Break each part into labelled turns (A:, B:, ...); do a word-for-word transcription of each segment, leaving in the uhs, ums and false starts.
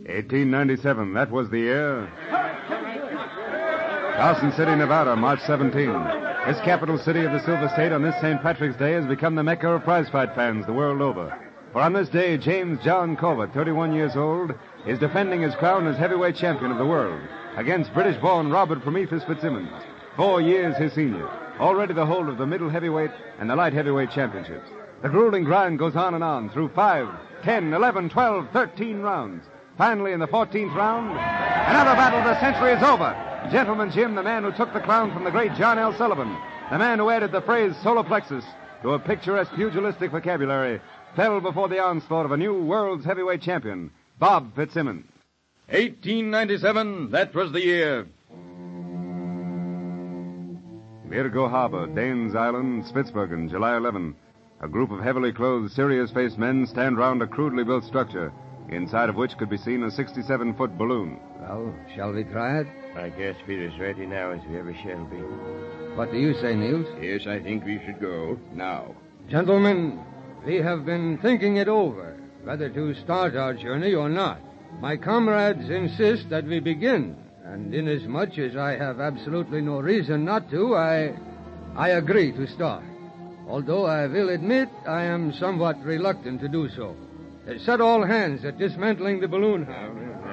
A: eighteen ninety-seven, that was the year. Carson City, Nevada, March seventeenth. This capital city of the Silver State on this Saint Patrick's Day has become the mecca of prizefight fans the world over. For on this day, James John Corbett, thirty-one years old, is defending his crown as heavyweight champion of the world against British-born Robert Prometheus Fitzsimmons, four years his senior, already the hold of the middle heavyweight and the light heavyweight championships. The grueling grind goes on and on through five, ten, eleven, twelve, thirteen rounds. Finally, in the fourteenth round, another battle of the century is over. Gentleman Jim, the man who took the crown from the great John L. Sullivan, the man who added the phrase solar plexus to a picturesque pugilistic vocabulary, fell before the onslaught of a new world's heavyweight champion, Bob Fitzsimmons.
B: eighteen ninety-seven, that was the year.
A: Virgo Harbor, Danes Island, Spitzbergen, July eleventh. A group of heavily clothed, serious-faced men stand round a crudely built structure, inside of which could be seen a sixty-seven-foot balloon.
C: Well, shall we try it?
D: I guess we're as ready now as we ever shall be.
C: What do you say, Niels?
B: Yes, I think we should go now.
E: Gentlemen, we have been thinking it over, whether to start our journey or not. My comrades insist that we begin, and inasmuch as I have absolutely no reason not to, I, I agree to start. Although I will admit I am somewhat reluctant to do so. Set all hands at dismantling the balloon house.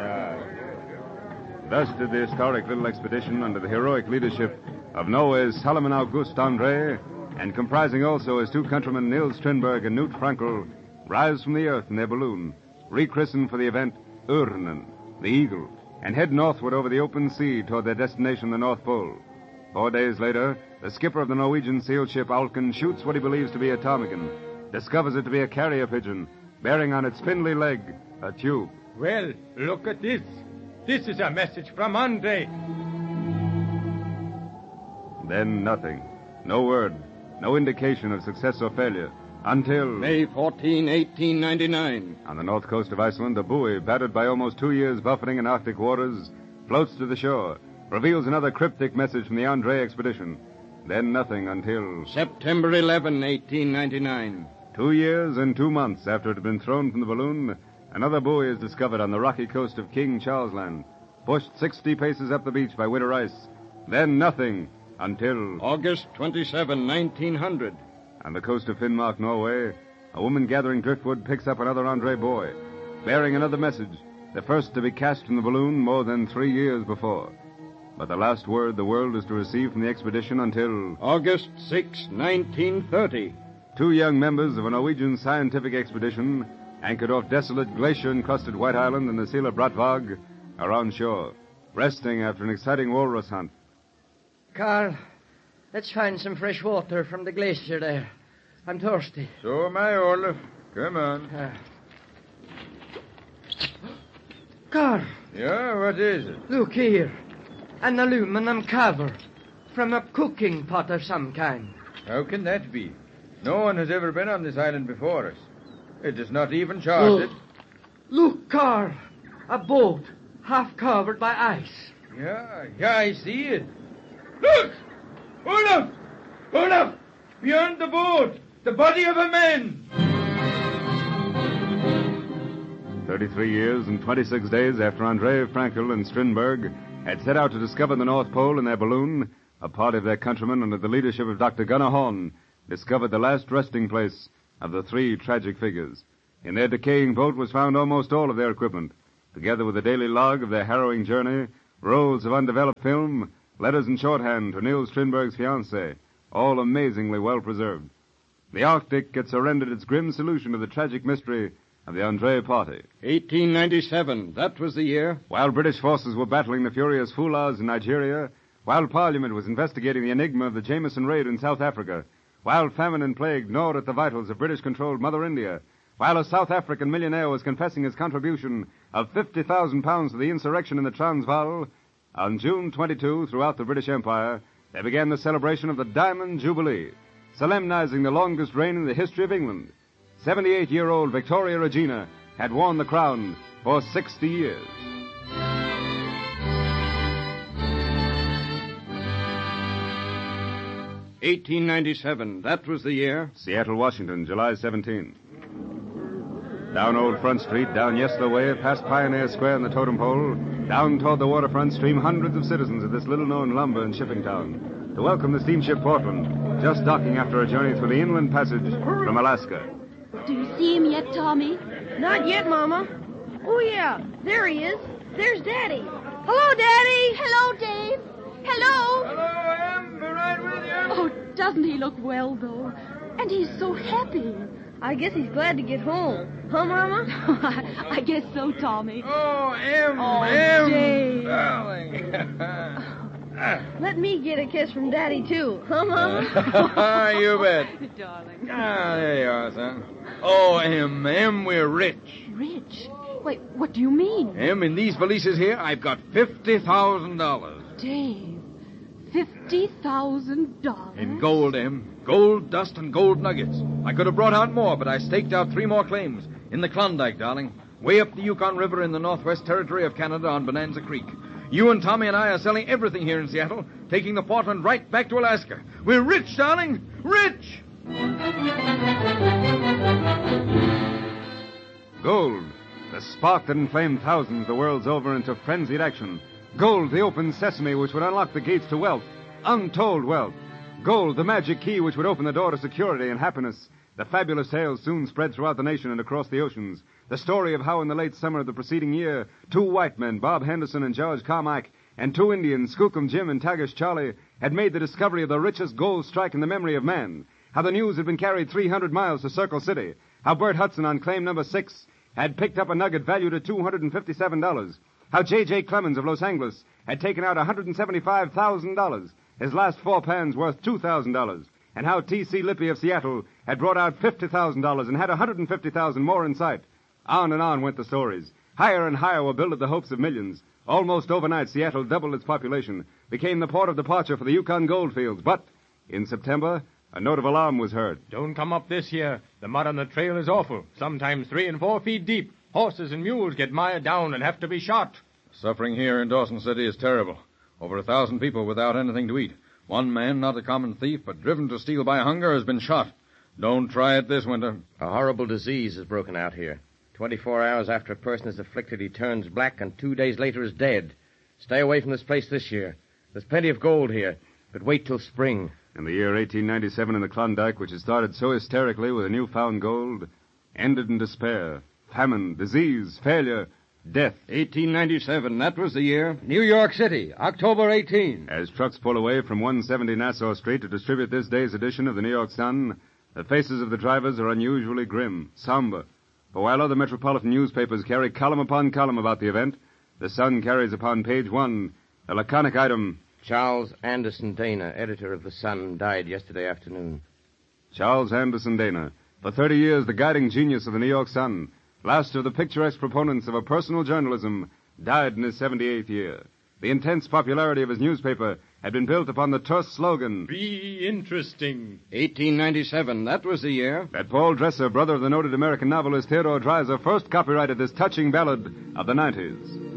A: Thus did the historic little expedition under the heroic leadership of Norway's Salomon August André, and comprising also his two countrymen Nils Strindberg and Knut Frankel, rise from the earth in their balloon, rechristened for the event Ørnen, the Eagle, and head northward over the open sea toward their destination, the North Pole. Four days later, the skipper of the Norwegian seal ship Alken shoots what he believes to be a ptarmigan, discovers it to be a carrier pigeon, bearing on its spindly leg a tube.
F: Well, look at this. This is a message from Andre.
A: Then nothing. No word. No indication of success or failure. Until...
B: May fourteenth, eighteen ninety-nine.
A: On the north coast of Iceland, a buoy, battered by almost two years' buffeting in Arctic waters, floats to the shore, reveals another cryptic message from the Andre expedition. Then nothing until...
B: September eleventh, eighteen ninety-nine.
A: Two years and two months after it had been thrown from the balloon, another buoy is discovered on the rocky coast of King Charles Land, pushed sixty paces up the beach by winter ice. Then nothing until...
B: August twenty-seventh, nineteen hundred.
A: On the coast of Finnmark, Norway, a woman gathering driftwood picks up another Andre buoy, bearing another message, the first to be cast from the balloon more than three years before. But the last word the world is to receive from the expedition until...
B: August sixth, nineteen thirty.
A: Two young members of a Norwegian scientific expedition, anchored off desolate glacier-encrusted White Island in the Sela Brattvåg, are on shore, resting after an exciting walrus hunt.
G: Carl, let's find some fresh water from the glacier there. I'm thirsty.
B: So am I, Olaf. Come on.
G: Uh. Carl.
B: Yeah, what is it?
G: Look here. An aluminum cover from a cooking pot of some kind.
B: How can that be? No one has ever been on this island before us. It is not even charted.
G: Oh. Look, Carl. A boat, half covered by ice.
B: Yeah, yeah, I see it. Look! Olaf! Olaf! Beyond the boat! The body of a man!
A: Thirty-three years and twenty-six days after Andre Frankel and Strindberg had set out to discover the North Pole in their balloon, a party of their countrymen under the leadership of Doctor Gunnar Horn discovered the last resting place of the three tragic figures. In their decaying boat was found almost all of their equipment, together with a daily log of their harrowing journey, rolls of undeveloped film, letters in shorthand to Nils Strindberg's fiancée, all amazingly well preserved. The Arctic had surrendered its grim solution to the tragic mystery of the Andre party.
B: eighteen ninety-seven, that was the year.
A: While British forces were battling the furious Fulahs in Nigeria, while Parliament was investigating the enigma of the Jameson raid in South Africa, while famine and plague gnawed at the vitals of British-controlled Mother India, while a South African millionaire was confessing his contribution of fifty thousand pounds to the insurrection in the Transvaal, on June twenty-second, throughout the British Empire, they began the celebration of the Diamond Jubilee, solemnizing the longest reign in the history of England. seventy-eight-year-old Victoria Regina had worn the crown for sixty years.
B: eighteen ninety-seven, that was the year.
A: Seattle, Washington, July seventeenth. Down Old Front Street, down Yesler Way, past Pioneer Square and the Totem Pole, down toward the waterfront stream hundreds of citizens of this little-known lumber and shipping town to welcome the steamship Portland, just docking after a journey through the inland passage from Alaska.
H: Do you see him yet, Tommy?
I: Not yet, Mama. Oh, yeah, there he is. There's Daddy. Hello, Daddy.
H: Hello, Dave. Hello.
B: Hello, Em. Be right with you.
H: Oh, doesn't he look well, though? And he's so happy.
I: I guess he's glad to get home. Huh, Mama?
H: I guess so, Tommy.
B: Oh, Em.
H: Oh,
B: Em.
H: Dave.
B: Darling.
I: Let me get a kiss from Daddy, too. Huh, Mama?
B: You bet.
H: Darling.
B: Ah, there you are, son. Oh, Em, Em, we're rich.
H: Rich? Wait, what do you mean?
B: Em, in these valises here, I've got fifty thousand dollars.
H: Dave, fifty thousand dollars?
B: In gold, Em. Gold, dust, and gold nuggets. I could have brought out more, but I staked out three more claims. In the Klondike, darling. Way up the Yukon River in the Northwest Territory of Canada on Bonanza Creek. You and Tommy and I are selling everything here in Seattle, taking the Portland right back to Alaska. We're rich, darling. Rich!
A: Gold, the spark that inflamed thousands the world's over into frenzied action. Gold, the open sesame which would unlock the gates to wealth, untold wealth. Gold, the magic key which would open the door to security and happiness. The fabulous tale soon spread throughout the nation and across the oceans. The story of how in the late summer of the preceding year, two white men, Bob Henderson and George Carmack, and two Indians, Skookum Jim and Tagish Charlie, had made the discovery of the richest gold strike in the memory of man. How the news had been carried three hundred miles to Circle City. How Bert Hudson on claim number six had picked up a nugget valued at two hundred fifty-seven dollars. How J J. Clemens of Los Angeles had taken out one hundred seventy-five thousand dollars. His last four pans worth two thousand dollars. And how T C. Lippy of Seattle had brought out fifty thousand dollars and had one hundred fifty thousand dollars more in sight. On and on went the stories. Higher and higher were builded the hopes of millions. Almost overnight, Seattle doubled its population, became the port of departure for the Yukon goldfields. But in September, a note of alarm was heard.
F: Don't come up this year. The mud on the trail is awful, sometimes three and four feet deep. Horses and mules get mired down and have to be shot.
J: Suffering here in Dawson City is terrible. Over a thousand people without anything to eat. One man, not a common thief, but driven to steal by hunger, has been shot. Don't try it this winter.
D: A horrible disease has broken out here. Twenty-four hours after a person is afflicted, he turns black, and two days later is dead. Stay away from this place this year. There's plenty of gold here, but wait till spring.
A: And the year eighteen ninety-seven in the Klondike, which had started so hysterically with a newfound gold, ended in despair, famine, disease, failure, death.
C: eighteen ninety-seven, that was the year.
E: New York City, October eighteenth.
A: As trucks pull away from one seventy Nassau Street to distribute this day's edition of the New York Sun, the faces of the drivers are unusually grim, somber. For while other metropolitan newspapers carry column upon column about the event, the Sun carries upon page one a laconic item.
D: Charles Anderson Dana, editor of the Sun, died yesterday afternoon.
A: Charles Anderson Dana, for thirty years the guiding genius of the New York Sun, last of the picturesque proponents of a personal journalism, died in his seventy-eighth year. The intense popularity of his newspaper had been built upon the terse slogan,
F: Be interesting.
C: eighteen ninety-seven, that was the year.
A: That Paul Dresser, brother of the noted American novelist Theodore Dreiser, first copyrighted this touching ballad of the nineties.